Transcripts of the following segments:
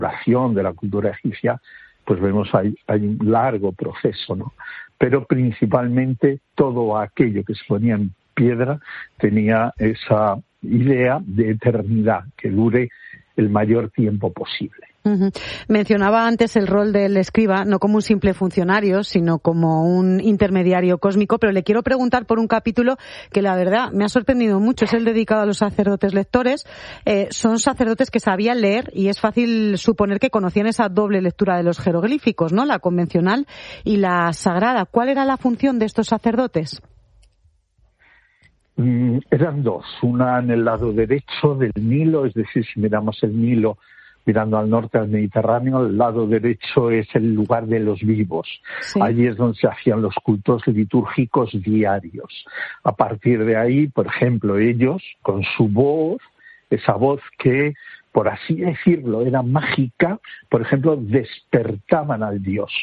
elaboración de la cultura egipcia, pues vemos hay un largo proceso, ¿no? Pero principalmente todo aquello que se ponía en piedra tenía esa idea de eternidad, que dure el mayor tiempo posible. Uh-huh. Mencionaba antes el rol del escriba, no como un simple funcionario, sino como un intermediario cósmico, pero le quiero preguntar por un capítulo que la verdad me ha sorprendido mucho, es el dedicado a los sacerdotes lectores. Son sacerdotes que sabían leer y es fácil suponer que conocían esa doble lectura de los jeroglíficos, ¿no? La convencional y la sagrada. ¿Cuál era la función de estos sacerdotes? Eran dos, una en el lado derecho del Nilo, es decir, si miramos el Nilo mirando al norte al Mediterráneo, el lado derecho es el lugar de los vivos. Sí. Allí es donde se hacían los cultos litúrgicos diarios. A partir de ahí, por ejemplo, ellos, con su voz, esa voz que, por así decirlo, era mágica, por ejemplo, despertaban al Dios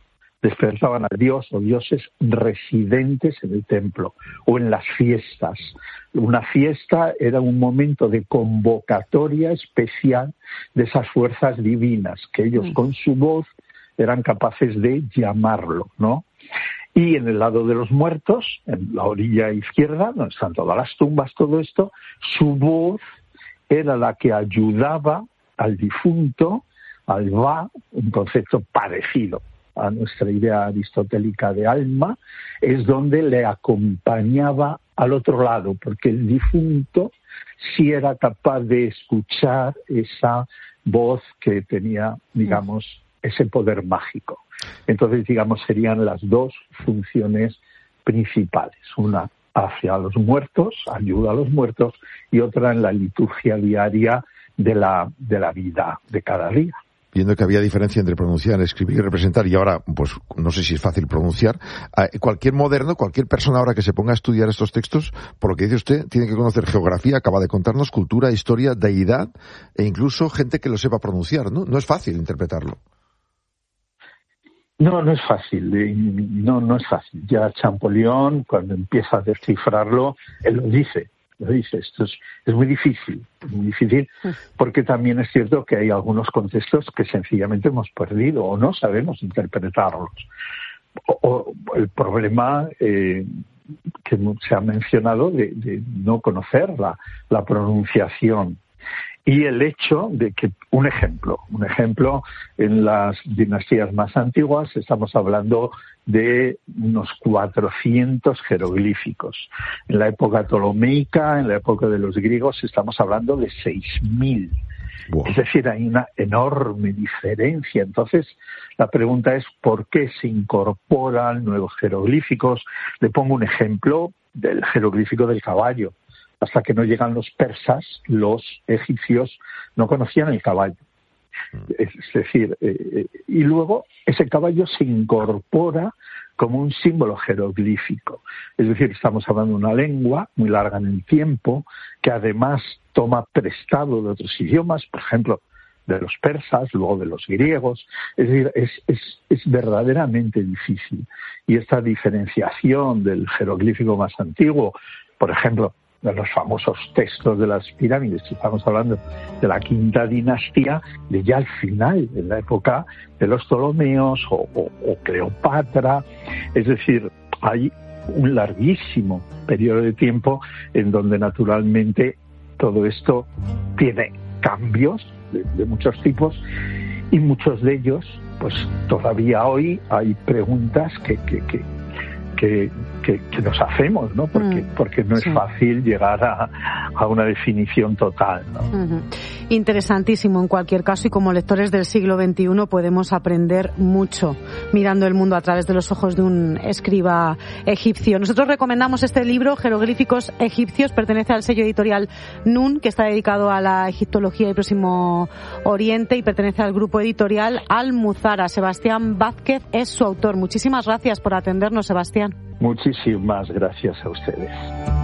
o dioses residentes en el templo o en las fiestas. Una fiesta era un momento de convocatoria especial de esas fuerzas divinas que ellos con su voz eran capaces de llamarlo, ¿no? Y en el lado de los muertos, en la orilla izquierda, donde están todas las tumbas, todo esto, su voz era la que ayudaba al difunto, al va, un concepto parecido a nuestra idea aristotélica de alma, es donde le acompañaba al otro lado, porque el difunto sí era capaz de escuchar esa voz que tenía, digamos, ese poder mágico. Entonces, digamos, serían las dos funciones principales, una hacia los muertos, ayuda a los muertos, y otra en la liturgia diaria de la vida de cada día. Viendo que había diferencia entre pronunciar, escribir y representar, y ahora, pues, no sé si es fácil pronunciar, cualquier moderno, cualquier persona ahora que se ponga a estudiar estos textos, por lo que dice usted, tiene que conocer geografía, acaba de contarnos, cultura, historia, deidad, e incluso gente que lo sepa pronunciar, ¿no? No es fácil interpretarlo. No es fácil, no es fácil. Ya Champollion, cuando empieza a descifrarlo, él lo dice, esto es muy difícil, porque también es cierto que hay algunos contextos que sencillamente hemos perdido o no sabemos interpretarlos. O el problema que se ha mencionado de no conocer la pronunciación. Y el hecho de que, un ejemplo, en las dinastías más antiguas estamos hablando de unos 400 jeroglíficos. En la época ptolomeica, en la época de los griegos, estamos hablando de 6.000. Wow. Es decir, hay una enorme diferencia. Entonces, la pregunta es, ¿por qué se incorporan nuevos jeroglíficos? Le pongo un ejemplo del jeroglífico del caballo. Hasta que no llegan los persas, los egipcios no conocían el caballo. Es decir, y luego ese caballo se incorpora como un símbolo jeroglífico. Es decir, estamos hablando de una lengua muy larga en el tiempo, que además toma prestado de otros idiomas, por ejemplo, de los persas, luego de los griegos. Es decir, es verdaderamente difícil. Y esta diferenciación del jeroglífico más antiguo, por ejemplo, de los famosos textos de las pirámides, estamos hablando de la quinta dinastía, de ya al final, en la época de los Ptolomeos o Cleopatra. Es decir, hay un larguísimo periodo de tiempo en donde naturalmente todo esto tiene cambios de muchos tipos, y muchos de ellos, pues todavía hoy hay preguntas que nos hacemos, ¿no? Porque no es fácil llegar a una definición total, ¿no? Uh-huh. Interesantísimo en cualquier caso, y como lectores del siglo XXI podemos aprender mucho mirando el mundo a través de los ojos de un escriba egipcio. Nosotros recomendamos este libro, Jeroglíficos egipcios, pertenece al sello editorial Nun, que está dedicado a la egiptología y Próximo Oriente, y pertenece al grupo editorial Almuzara. Sebastián Vázquez es su autor. Muchísimas gracias por atendernos, Sebastián. Muchísimas gracias a ustedes.